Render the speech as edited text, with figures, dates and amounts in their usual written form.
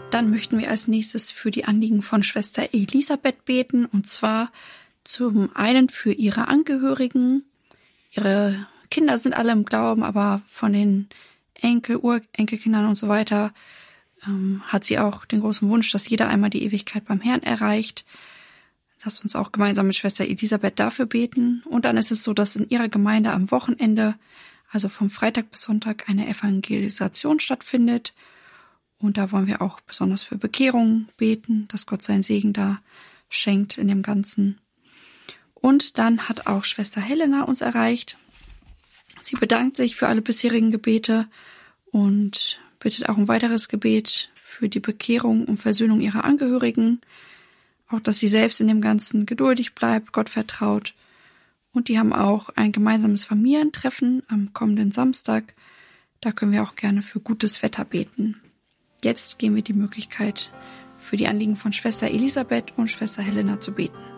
Dann möchten wir als nächstes für die Anliegen von Schwester Elisabeth beten, und zwar zum einen für ihre Angehörigen. Ihre Kinder sind alle im Glauben, aber von den Urenkelkindern und so weiter hat sie auch den großen Wunsch, dass jeder einmal die Ewigkeit beim Herrn erreicht. Lasst uns auch gemeinsam mit Schwester Elisabeth dafür beten. Und dann ist es so, dass in ihrer Gemeinde am Wochenende, also vom Freitag bis Sonntag, eine Evangelisation stattfindet. Und da wollen wir auch besonders für Bekehrungen beten, dass Gott seinen Segen da schenkt in dem Ganzen. Und dann hat auch Schwester Helena uns erreicht. Sie bedankt sich für alle bisherigen Gebete und bittet auch um weiteres Gebet für die Bekehrung und Versöhnung ihrer Angehörigen. Auch, dass sie selbst in dem Ganzen geduldig bleibt, Gott vertraut. Und die haben auch ein gemeinsames Familientreffen am kommenden Samstag. Da können wir auch gerne für gutes Wetter beten. Jetzt geben wir die Möglichkeit, für die Anliegen von Schwester Elisabeth und Schwester Helena zu beten.